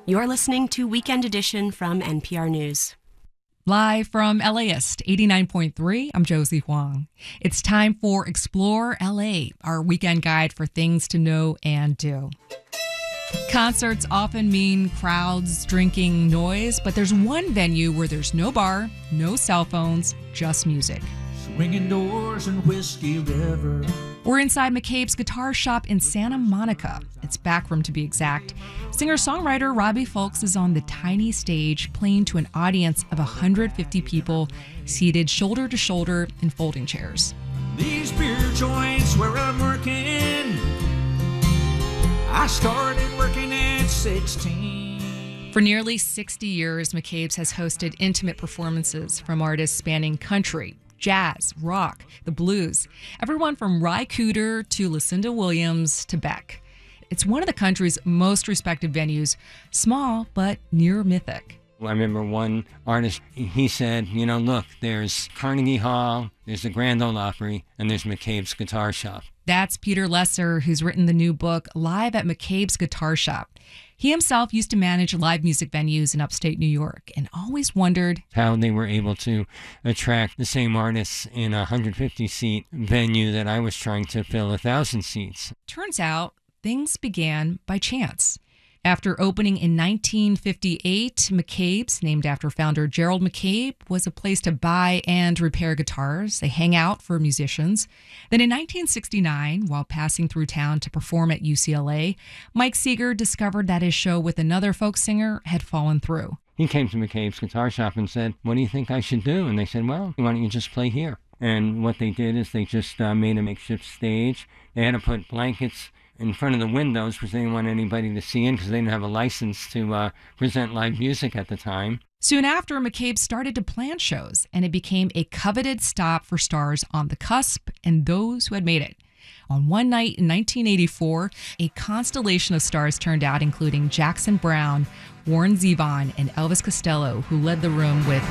You're listening to Weekend Edition from NPR News. Live from LAist 89.3, I'm Josie Huang. It's time for Explore LA, our weekend guide for things to know and do. Concerts often mean crowds, drinking, noise, but there's one venue where there's no bar, no cell phones, just music. Swinging doors and Whiskey River. We're inside McCabe's Guitar Shop in Santa Monica. It's backroom to be exact. Singer-songwriter Robbie Fulks is on the tiny stage playing to an audience of 150 people seated shoulder to shoulder in folding chairs. These beer joints where I'm working, I started working at 16. For nearly 60 years, McCabe's has hosted intimate performances from artists spanning country, jazz, rock, the blues, everyone from Ry Cooder to Lucinda Williams to Beck. It's one of the country's most respected venues, small but near mythic. I remember one artist, he said, look, there's Carnegie Hall, there's the Grand Ole Opry, and there's McCabe's Guitar Shop. That's Peter Lesser, who's written the new book, Live at McCabe's Guitar Shop. He himself used to manage live music venues in upstate New York and always wondered how they were able to attract the same artists in a 150-seat venue that I was trying to fill 1,000 seats. Turns out things began by chance. After opening in 1958, McCabe's, named after founder Gerald McCabe, was a place to buy and repair guitars. They hang out for musicians. Then in 1969, while passing through town to perform at UCLA, Mike Seeger discovered that his show with another folk singer had fallen through. He came to McCabe's Guitar Shop and said, "What do you think I should do?" And they said, "Well, why don't you just play here?" And what they did is they just made a makeshift stage. They had to put blankets in front of the windows because they didn't want anybody to see in because they didn't have a license to present live music at the time. Soon after, McCabe started to plan shows, and it became a coveted stop for stars on the cusp and those who had made it. On one night in 1984, a constellation of stars turned out, including Jackson Browne, Warren Zevon, and Elvis Costello, who led the room with